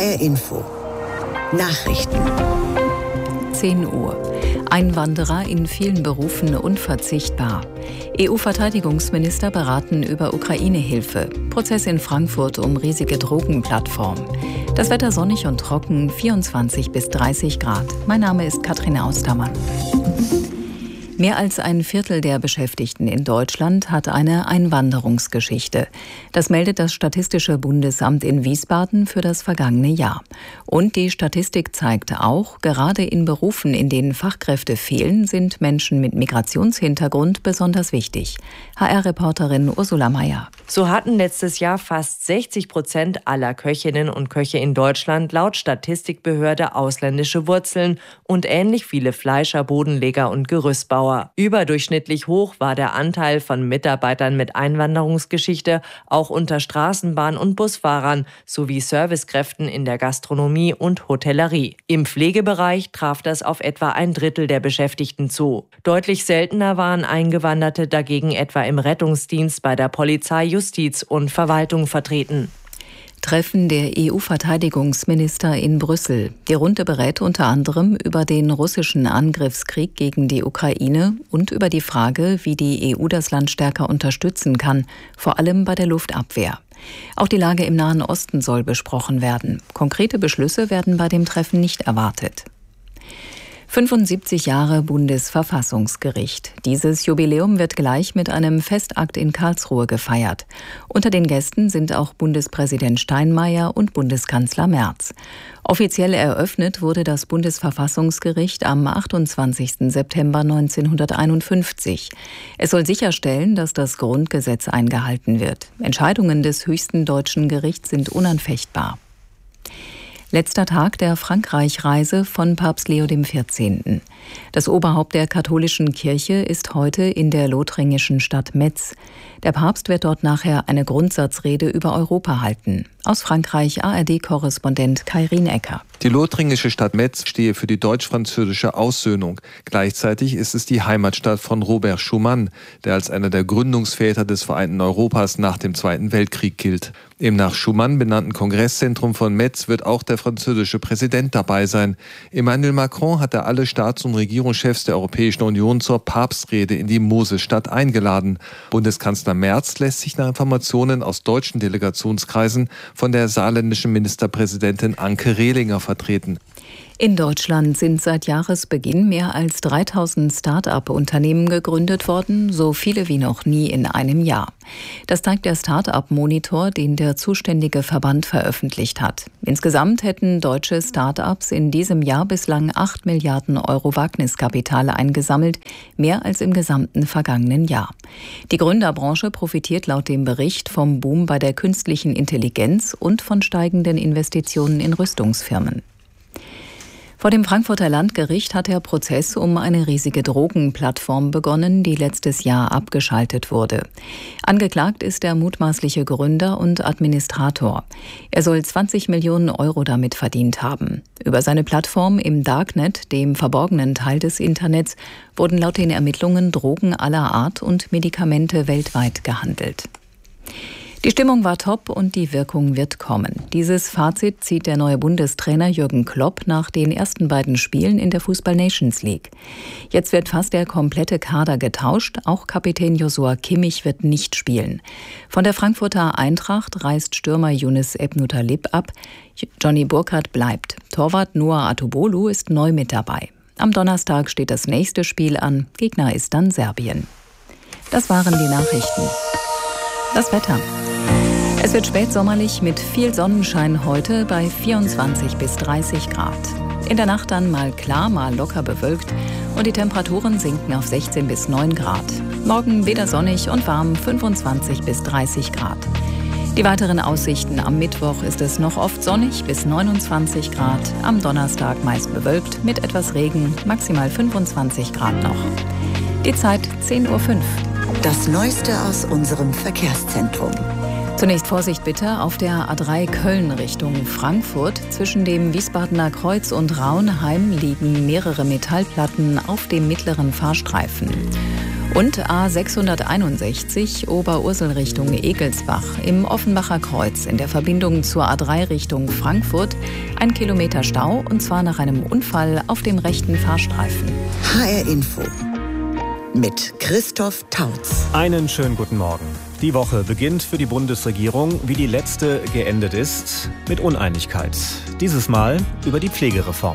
HR Info. Nachrichten. 10 Uhr. Einwanderer in vielen Berufen unverzichtbar. EU-Verteidigungsminister beraten über Ukraine-Hilfe. Prozess in Frankfurt um riesige Drogenplattform. Das Wetter sonnig und trocken, 24 bis 30 Grad. Mein Name ist Katrin Austermann. Mehr als ein Viertel der Beschäftigten in Deutschland hat eine Einwanderungsgeschichte. Das meldet das Statistische Bundesamt in Wiesbaden für das vergangene Jahr. Und die Statistik zeigt auch, gerade in Berufen, in denen Fachkräfte fehlen, sind Menschen mit Migrationshintergrund besonders wichtig. HR-Reporterin Ursula Mayer. So hatten letztes Jahr fast 60% aller Köchinnen und Köche in Deutschland laut Statistikbehörde ausländische Wurzeln und ähnlich viele Fleischer, Bodenleger und Gerüstbauer. Überdurchschnittlich hoch war der Anteil von Mitarbeitern mit Einwanderungsgeschichte auch unter Straßenbahn- und Busfahrern sowie Servicekräften in der Gastronomie und Hotellerie. Im Pflegebereich traf das auf etwa ein Drittel der Beschäftigten zu. Deutlich seltener waren Eingewanderte dagegen etwa im Rettungsdienst, bei der Polizei, Justiz und Verwaltung vertreten. Treffen der EU-Verteidigungsminister in Brüssel. Die Runde berät unter anderem über den russischen Angriffskrieg gegen die Ukraine und über die Frage, wie die EU das Land stärker unterstützen kann, vor allem bei der Luftabwehr. Auch die Lage im Nahen Osten soll besprochen werden. Konkrete Beschlüsse werden bei dem Treffen nicht erwartet. 75 Jahre Bundesverfassungsgericht. Dieses Jubiläum wird gleich mit einem Festakt in Karlsruhe gefeiert. Unter den Gästen sind auch Bundespräsident Steinmeier und Bundeskanzler Merz. Offiziell eröffnet wurde das Bundesverfassungsgericht am 28. September 1951. Es soll sicherstellen, dass das Grundgesetz eingehalten wird. Entscheidungen des höchsten deutschen Gerichts sind unanfechtbar. Letzter Tag der Frankreich-Reise von Papst Leo XIV. Das Oberhaupt der katholischen Kirche ist heute in der lothringischen Stadt Metz. Der Papst wird dort nachher eine Grundsatzrede über Europa halten. Aus Frankreich ARD-Korrespondent Kai Rienecker. Die lothringische Stadt Metz stehe für die deutsch-französische Aussöhnung. Gleichzeitig ist es die Heimatstadt von Robert Schuman, der als einer der Gründungsväter des vereinten Europas nach dem Zweiten Weltkrieg gilt. Im nach Schuman benannten Kongresszentrum von Metz wird auch der französische Präsident dabei sein. Emmanuel Macron hatte alle Staats- und Regierungschefs der Europäischen Union zur Papstrede in die Mosesstadt eingeladen. Bundeskanzler Merz lässt sich nach Informationen aus deutschen Delegationskreisen von der saarländischen Ministerpräsidentin Anke Rehlinger vertreten. In Deutschland sind seit Jahresbeginn mehr als 3000 Start-up-Unternehmen gegründet worden, so viele wie noch nie in einem Jahr. Das zeigt der Start-up-Monitor, den der zuständige Verband veröffentlicht hat. Insgesamt hätten deutsche Start-ups in diesem Jahr bislang 8 Milliarden Euro Wagniskapital eingesammelt, mehr als im gesamten vergangenen Jahr. Die Gründerbranche profitiert laut dem Bericht vom Boom bei der künstlichen Intelligenz und von steigenden Investitionen in Rüstungsfirmen. Vor dem Frankfurter Landgericht hat der Prozess um eine riesige Drogenplattform begonnen, die letztes Jahr abgeschaltet wurde. Angeklagt ist der mutmaßliche Gründer und Administrator. Er soll 20 Millionen Euro damit verdient haben. Über seine Plattform im Darknet, dem verborgenen Teil des Internets, wurden laut den Ermittlungen Drogen aller Art und Medikamente weltweit gehandelt. Die Stimmung war top und die Wirkung wird kommen. Dieses Fazit zieht der neue Bundestrainer Jürgen Klopp nach den ersten beiden Spielen in der Fußball-Nations League. Jetzt wird fast der komplette Kader getauscht, auch Kapitän Joshua Kimmich wird nicht spielen. Von der Frankfurter Eintracht reist Stürmer Younes Ebn-Talib ab, Johnny Burkhardt bleibt. Torwart Noah Atubolu ist neu mit dabei. Am Donnerstag steht das nächste Spiel an, Gegner ist dann Serbien. Das waren die Nachrichten. Das Wetter. Es wird spätsommerlich mit viel Sonnenschein heute bei 24 bis 30 Grad. In der Nacht dann mal klar, mal locker bewölkt und die Temperaturen sinken auf 16 bis 9 Grad. Morgen wieder sonnig und warm, 25 bis 30 Grad. Die weiteren Aussichten: am Mittwoch ist es noch oft sonnig bis 29 Grad, am Donnerstag meist bewölkt mit etwas Regen, maximal 25 Grad noch. Die Zeit 10:05 Uhr. Das Neueste aus unserem Verkehrszentrum. Zunächst Vorsicht bitte auf der A3 Köln Richtung Frankfurt. Zwischen dem Wiesbadener Kreuz und Raunheim liegen mehrere Metallplatten auf dem mittleren Fahrstreifen. Und A661 Oberursel Richtung Egelsbach im Offenbacher Kreuz in der Verbindung zur A3 Richtung Frankfurt 1 Kilometer Stau, und zwar nach einem Unfall auf dem rechten Fahrstreifen. HR Info mit Christoph Tautz. Einen schönen guten Morgen. Die Woche beginnt für die Bundesregierung, wie die letzte geendet ist, mit Uneinigkeit. Dieses Mal über die Pflegereform.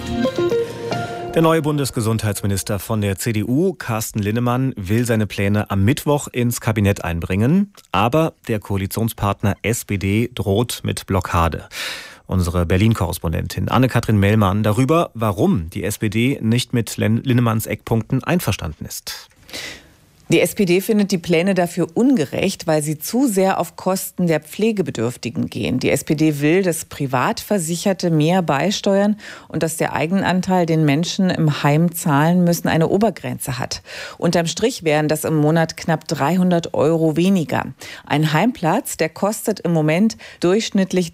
Der neue Bundesgesundheitsminister von der CDU, Carsten Linnemann, will seine Pläne am Mittwoch ins Kabinett einbringen. Aber der Koalitionspartner SPD droht mit Blockade. Unsere Berlin-Korrespondentin Anne-Kathrin Mellmann darüber, warum die SPD nicht mit Linnemanns Eckpunkten einverstanden ist. Die SPD findet die Pläne dafür ungerecht, weil sie zu sehr auf Kosten der Pflegebedürftigen gehen. Die SPD will, dass Privatversicherte mehr beisteuern und dass der Eigenanteil, den Menschen im Heim zahlen müssen, eine Obergrenze hat. Unterm Strich wären das im Monat knapp 300 € weniger. Ein Heimplatz, der kostet im Moment durchschnittlich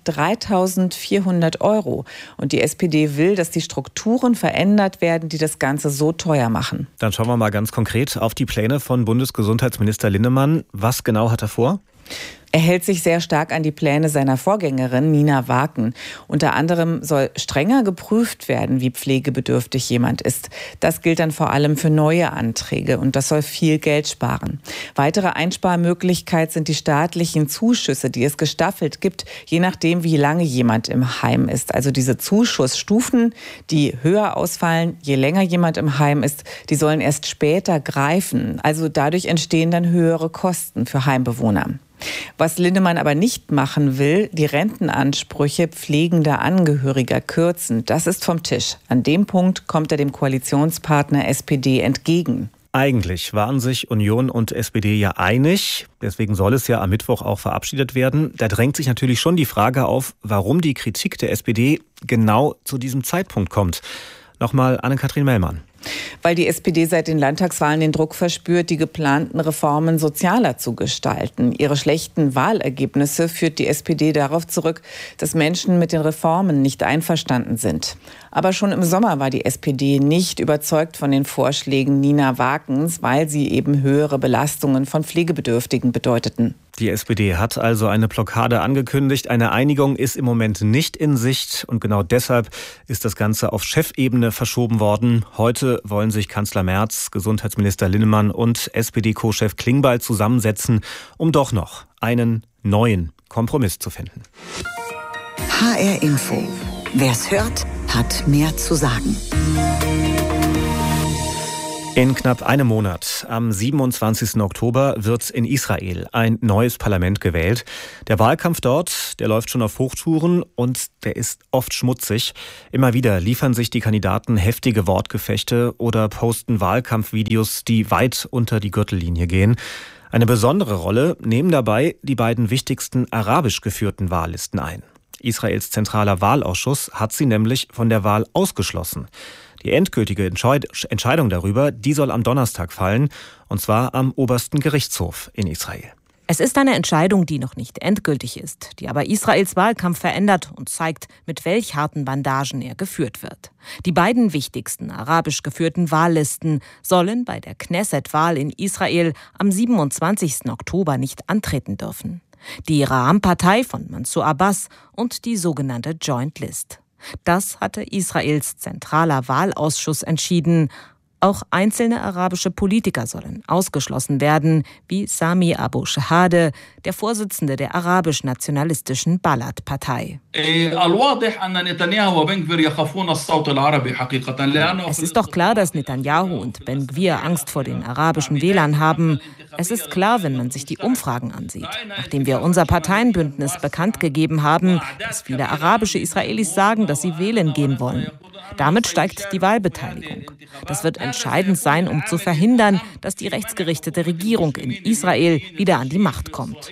3.400 €. Und die SPD will, dass die Strukturen verändert werden, die das Ganze so teuer machen. Dann schauen wir mal ganz konkret auf die Pläne von Bundesgesundheitsminister Linnemann. Was genau hat er vor? Er hält sich sehr stark an die Pläne seiner Vorgängerin Nina Waken. Unter anderem soll strenger geprüft werden, wie pflegebedürftig jemand ist. Das gilt dann vor allem für neue Anträge und das soll viel Geld sparen. Weitere Einsparmöglichkeit sind die staatlichen Zuschüsse, die es gestaffelt gibt, je nachdem, wie lange jemand im Heim ist. Also diese Zuschussstufen, die höher ausfallen, je länger jemand im Heim ist, die sollen erst später greifen. Also dadurch entstehen dann höhere Kosten für Heimbewohner. Was Linnemann aber nicht machen will, die Rentenansprüche pflegender Angehöriger kürzen. Das ist vom Tisch. An dem Punkt kommt er dem Koalitionspartner SPD entgegen. Eigentlich waren sich Union und SPD ja einig. Deswegen soll es ja am Mittwoch auch verabschiedet werden. Da drängt sich natürlich schon die Frage auf, warum die Kritik der SPD genau zu diesem Zeitpunkt kommt. Nochmal Anne-Kathrin Mellmann. Weil die SPD seit den Landtagswahlen den Druck verspürt, die geplanten Reformen sozialer zu gestalten. Ihre schlechten Wahlergebnisse führt die SPD darauf zurück, dass Menschen mit den Reformen nicht einverstanden sind. Aber schon im Sommer war die SPD nicht überzeugt von den Vorschlägen Nina Wakens, weil sie eben höhere Belastungen von Pflegebedürftigen bedeuteten. Die SPD hat also eine Blockade angekündigt. Eine Einigung ist im Moment nicht in Sicht und genau deshalb ist das Ganze auf Chefebene verschoben worden. Heute wollen sich Kanzler Merz, Gesundheitsminister Linnemann und SPD-Co-Chef Klingbeil zusammensetzen, um doch noch einen neuen Kompromiss zu finden. HR Info. Wer's hört, hat mehr zu sagen. In knapp einem Monat, am 27. Oktober, wird in Israel ein neues Parlament gewählt. Der Wahlkampf dort, der läuft schon auf Hochtouren und der ist oft schmutzig. Immer wieder liefern sich die Kandidaten heftige Wortgefechte oder posten Wahlkampfvideos, die weit unter die Gürtellinie gehen. Eine besondere Rolle nehmen dabei die beiden wichtigsten arabisch geführten Wahllisten ein. Israels zentraler Wahlausschuss hat sie nämlich von der Wahl ausgeschlossen. Die endgültige Entscheidung darüber, die soll am Donnerstag fallen, und zwar am obersten Gerichtshof in Israel. Es ist eine Entscheidung, die noch nicht endgültig ist, die aber Israels Wahlkampf verändert und zeigt, mit welch harten Bandagen er geführt wird. Die beiden wichtigsten arabisch geführten Wahllisten sollen bei der Knesset-Wahl in Israel am 27. Oktober nicht antreten dürfen. Die Ra'am-Partei von Mansour Abbas und die sogenannte Joint List. Das hatte Israels zentraler Wahlausschuss entschieden. Auch einzelne arabische Politiker sollen ausgeschlossen werden, wie Sami Abu Shahade, der Vorsitzende der arabisch-nationalistischen Balad-Partei. Es ist doch klar, dass Netanyahu und Ben Gvir Angst vor den arabischen Wählern haben. Es ist klar, wenn man sich die Umfragen ansieht. Nachdem wir unser Parteienbündnis bekannt gegeben haben, dass viele arabische Israelis sagen, dass sie wählen gehen wollen. Damit steigt die Wahlbeteiligung. Das wird entscheidend sein, um zu verhindern, dass die rechtsgerichtete Regierung in Israel wieder an die Macht kommt.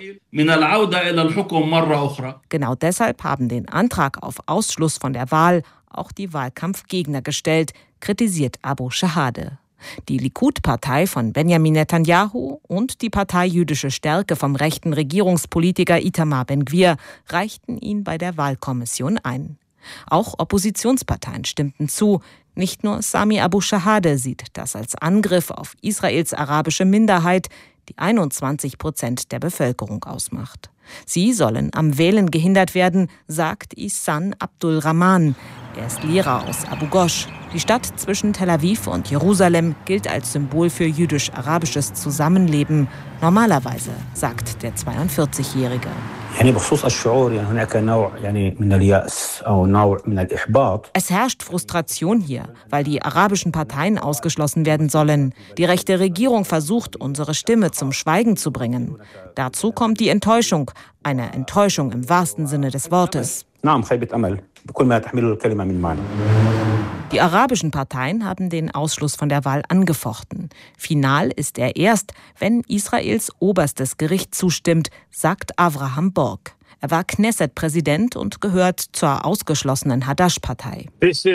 Genau deshalb haben den Antrag auf Ausschluss von der Wahl auch die Wahlkampfgegner gestellt, kritisiert Abu Shahade. Die Likud-Partei von Benjamin Netanyahu und die Partei Jüdische Stärke vom rechten Regierungspolitiker Itamar Ben-Gvir reichten ihn bei der Wahlkommission ein. Auch Oppositionsparteien stimmten zu, Nicht nur Sami Abu Shahade sieht das als Angriff auf Israels arabische Minderheit, die 21% der Bevölkerung ausmacht. Sie sollen am Wählen gehindert werden, sagt Ihsan Abdul Rahman. Er ist Lehrer aus Abu Ghosh. Die Stadt zwischen Tel Aviv und Jerusalem gilt als Symbol für jüdisch-arabisches Zusammenleben. Normalerweise, sagt der 42-Jährige. Es herrscht Frustration hier, weil die arabischen Parteien ausgeschlossen werden sollen. Die rechte Regierung versucht, unsere Stimme zum Schweigen zu bringen. Dazu kommt die Enttäuschung, eine Enttäuschung im wahrsten Sinne des Wortes. Die arabischen Parteien haben den Ausschluss von der Wahl angefochten. Final ist er erst, wenn Israels oberstes Gericht zustimmt, sagt Avraham Borg. Er war Knesset-Präsident und gehört zur ausgeschlossenen Hadash-Partei.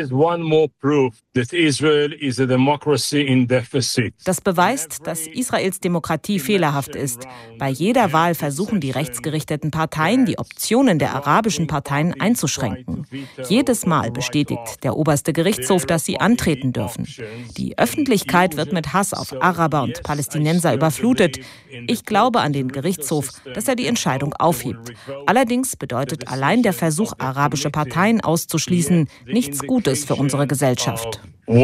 Das beweist, dass Israels Demokratie fehlerhaft ist. Bei jeder Wahl versuchen die rechtsgerichteten Parteien, die Optionen der arabischen Parteien einzuschränken. Jedes Mal bestätigt der oberste Gerichtshof, dass sie antreten dürfen. Die Öffentlichkeit wird mit Hass auf Araber und Palästinenser überflutet. Ich glaube an den Gerichtshof, dass er die Entscheidung aufhebt. Allerdings bedeutet allein der Versuch, arabische Parteien auszuschließen, nichts Gutes für unsere Gesellschaft.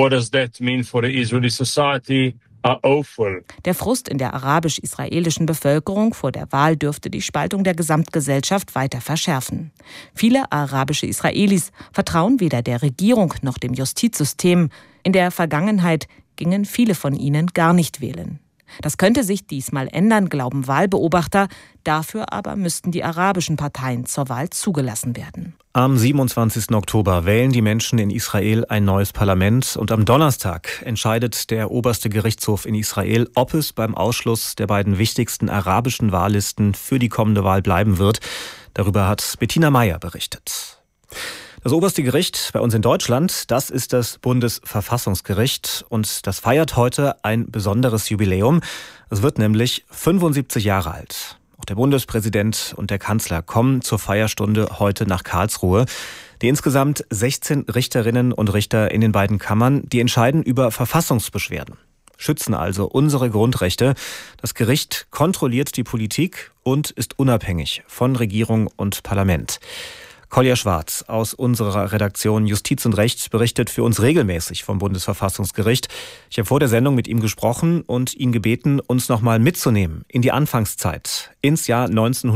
Der Frust in der arabisch-israelischen Bevölkerung vor der Wahl dürfte die Spaltung der Gesamtgesellschaft weiter verschärfen. Viele arabische Israelis vertrauen weder der Regierung noch dem Justizsystem. In der Vergangenheit gingen viele von ihnen gar nicht wählen. Das könnte sich diesmal ändern, glauben Wahlbeobachter. Dafür aber müssten die arabischen Parteien zur Wahl zugelassen werden. Am 27. Oktober wählen die Menschen in Israel ein neues Parlament und am Donnerstag entscheidet der oberste Gerichtshof in Israel, ob es beim Ausschluss der beiden wichtigsten arabischen Wahllisten für die kommende Wahl bleiben wird. Darüber hat Bettina Meyer berichtet. Das oberste Gericht bei uns in Deutschland, das ist das Bundesverfassungsgericht und das feiert heute ein besonderes Jubiläum. Es wird nämlich 75 Jahre alt. Auch der Bundespräsident und der Kanzler kommen zur Feierstunde heute nach Karlsruhe. Die insgesamt 16 Richterinnen und Richter in den beiden Kammern, die entscheiden über Verfassungsbeschwerden, schützen also unsere Grundrechte. Das Gericht kontrolliert die Politik und ist unabhängig von Regierung und Parlament. Kolja Schwarz aus unserer Redaktion Justiz und Recht berichtet für uns regelmäßig vom Bundesverfassungsgericht. Ich habe vor der Sendung mit ihm gesprochen und ihn gebeten, uns nochmal mitzunehmen in die Anfangszeit, ins Jahr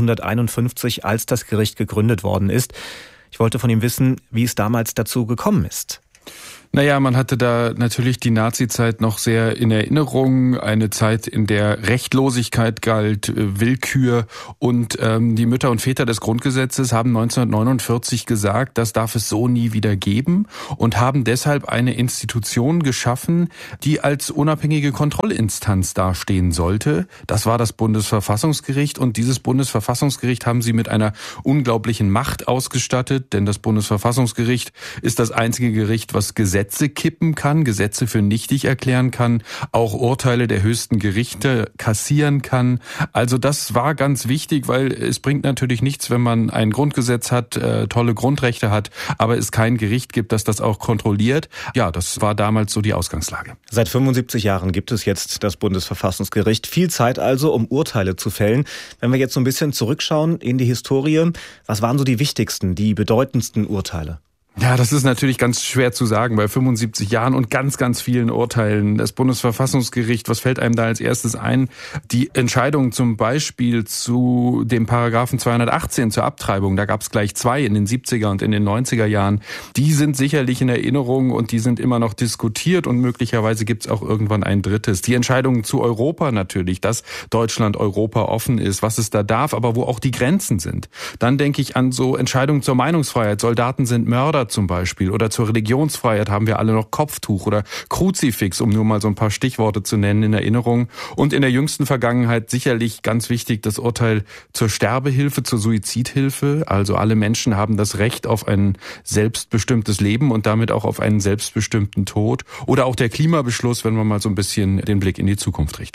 1951, als das Gericht gegründet worden ist. Ich wollte von ihm wissen, wie es damals dazu gekommen ist. Naja, man hatte da natürlich die Nazi-Zeit noch sehr in Erinnerung. Eine Zeit, in der Rechtlosigkeit galt, Willkür. Und die Mütter und Väter des Grundgesetzes haben 1949 gesagt, das darf es so nie wieder geben. Und haben deshalb eine Institution geschaffen, die als unabhängige Kontrollinstanz dastehen sollte. Das war das Bundesverfassungsgericht. Und dieses Bundesverfassungsgericht haben sie mit einer unglaublichen Macht ausgestattet. Denn das Bundesverfassungsgericht ist das einzige Gericht, was Gesetze kippen kann, Gesetze für nichtig erklären kann, auch Urteile der höchsten Gerichte kassieren kann. Also das war ganz wichtig, weil es bringt natürlich nichts, wenn man ein Grundgesetz hat, tolle Grundrechte hat, aber es kein Gericht gibt, das das auch kontrolliert. Ja, das war damals so die Ausgangslage. Seit 75 Jahren gibt es jetzt das Bundesverfassungsgericht. Viel Zeit also, um Urteile zu fällen. Wenn wir jetzt so ein bisschen zurückschauen in die Historie, was waren so die wichtigsten, die bedeutendsten Urteile? Ja, das ist natürlich ganz schwer zu sagen bei 75 Jahren und ganz, ganz vielen Urteilen. Das Bundesverfassungsgericht, was fällt einem da als erstes ein? Die Entscheidung zum Beispiel zu dem Paragraphen 218 zur Abtreibung, da gab es gleich zwei in den 70er und in den 90er Jahren. Die sind sicherlich in Erinnerung und die sind immer noch diskutiert und möglicherweise gibt es auch irgendwann ein drittes. Die Entscheidungen zu Europa natürlich, dass Deutschland Europa offen ist, was es da darf, aber wo auch die Grenzen sind. Dann denke ich an so Entscheidungen zur Meinungsfreiheit. Soldaten sind Mörder zum Beispiel. Oder zur Religionsfreiheit haben wir alle noch Kopftuch oder Kruzifix, um nur mal so ein paar Stichworte zu nennen, in Erinnerung. Und in der jüngsten Vergangenheit sicherlich ganz wichtig das Urteil zur Sterbehilfe, zur Suizidhilfe. Also alle Menschen haben das Recht auf ein selbstbestimmtes Leben und damit auch auf einen selbstbestimmten Tod. Oder auch der Klimabeschluss, wenn man mal so ein bisschen den Blick in die Zukunft richtet.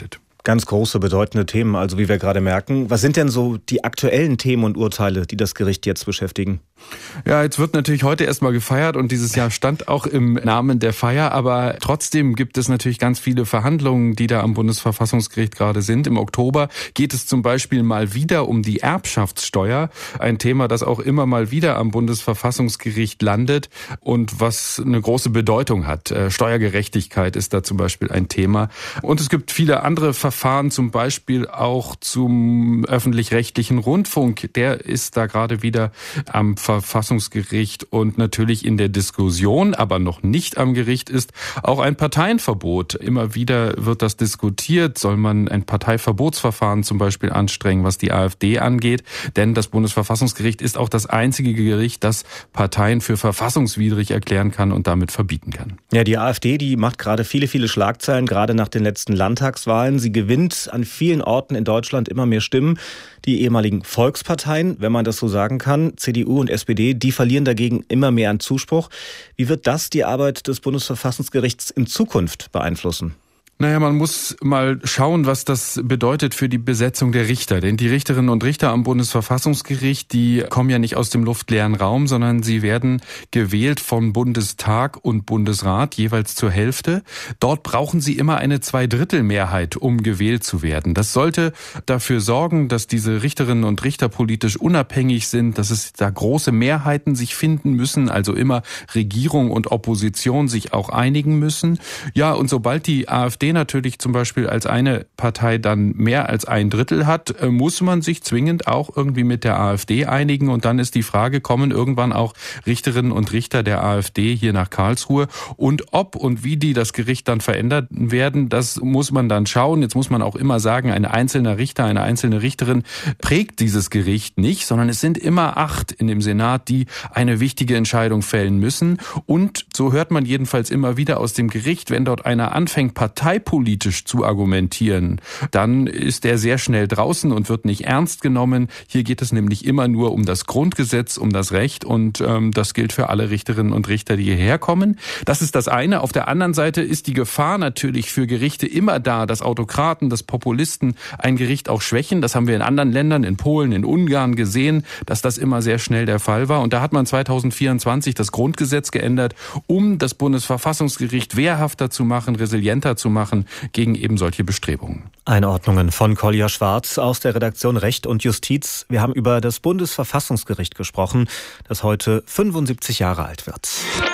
Ganz große, bedeutende Themen, also wie wir gerade merken. Was sind denn so die aktuellen Themen und Urteile, die das Gericht jetzt beschäftigen? Ja, jetzt wird natürlich heute erstmal gefeiert und dieses Jahr stand auch im Namen der Feier, aber trotzdem gibt es natürlich ganz viele Verhandlungen, die da am Bundesverfassungsgericht gerade sind. Im Oktober geht es zum Beispiel mal wieder um die Erbschaftssteuer, ein Thema, das auch immer mal wieder am Bundesverfassungsgericht landet und was eine große Bedeutung hat. Steuergerechtigkeit ist da zum Beispiel ein Thema. Und es gibt viele andere Verfahren, zum Beispiel auch zum öffentlich-rechtlichen Rundfunk. Der ist da gerade wieder am Verfassungsgericht und natürlich in der Diskussion, aber noch nicht am Gericht ist auch ein Parteienverbot. Immer wieder wird das diskutiert. Soll man ein Parteiverbotsverfahren zum Beispiel anstrengen, was die AfD angeht? Denn das Bundesverfassungsgericht ist auch das einzige Gericht, das Parteien für verfassungswidrig erklären kann und damit verbieten kann. Ja, die AfD, die macht gerade viele Schlagzeilen, gerade nach den letzten Landtagswahlen. Sie gewinnt an vielen Orten in Deutschland immer mehr Stimmen. Die ehemaligen Volksparteien, wenn man das so sagen kann, CDU und SPD, die verlieren dagegen immer mehr an Zuspruch. Wie wird das die Arbeit des Bundesverfassungsgerichts in Zukunft beeinflussen? Naja, man muss mal schauen, was das bedeutet für die Besetzung der Richter. Denn die Richterinnen und Richter am Bundesverfassungsgericht, die kommen ja nicht aus dem luftleeren Raum, sondern sie werden gewählt vom Bundestag und Bundesrat, jeweils zur Hälfte. Dort brauchen sie immer eine Zweidrittelmehrheit, um gewählt zu werden. Das sollte dafür sorgen, dass diese Richterinnen und Richter politisch unabhängig sind, dass es da große Mehrheiten sich finden müssen, also immer Regierung und Opposition sich auch einigen müssen. Ja, und sobald die AfD natürlich zum Beispiel als eine Partei dann mehr als 1/3 hat, muss man sich zwingend auch irgendwie mit der AfD einigen. Und dann ist die Frage, kommen irgendwann auch Richterinnen und Richter der AfD hier nach Karlsruhe? Und ob und wie die das Gericht dann verändern werden, das muss man dann schauen. Jetzt muss man auch immer sagen, ein einzelner Richter, eine einzelne Richterin prägt dieses Gericht nicht, sondern es sind immer 8 in dem Senat, die eine wichtige Entscheidung fällen müssen. Und so hört man jedenfalls immer wieder aus dem Gericht, wenn dort einer anfängt, parteipolitisch zu argumentieren, dann ist er sehr schnell draußen und wird nicht ernst genommen. Hier geht es nämlich immer nur um das Grundgesetz, um das Recht und das gilt für alle Richterinnen und Richter, die hierher kommen. Das ist das eine. Auf der anderen Seite ist die Gefahr natürlich für Gerichte immer da, dass Autokraten, dass Populisten ein Gericht auch schwächen. Das haben wir in anderen Ländern, in Polen, in Ungarn gesehen, dass das immer sehr schnell der Fall war. Und da hat man 2024 das Grundgesetz geändert, um das Bundesverfassungsgericht wehrhafter zu machen, resilienter zu machen gegen eben solche Bestrebungen. Einordnungen von Kolja Schwarz aus der Redaktion Recht und Justiz. Wir haben über das Bundesverfassungsgericht gesprochen, das heute 75 Jahre alt wird.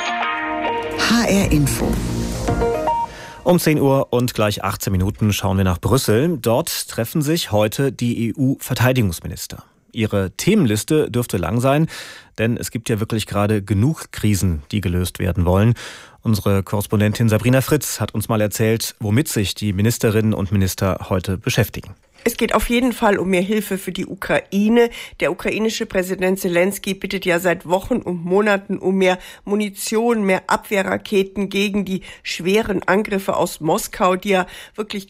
HR Info. Um 10 Uhr und gleich 18 Minuten schauen wir nach Brüssel. Dort treffen sich heute die EU-Verteidigungsminister. Ihre Themenliste dürfte lang sein, denn es gibt ja wirklich gerade genug Krisen, die gelöst werden wollen. Unsere Korrespondentin Sabrina Fritz hat uns mal erzählt, womit sich die Ministerinnen und Minister heute beschäftigen. Es geht auf jeden Fall um mehr Hilfe für die Ukraine. Der ukrainische Präsident Zelensky bittet ja seit Wochen und Monaten um mehr Munition, mehr Abwehrraketen gegen die schweren Angriffe aus Moskau, die ja wirklich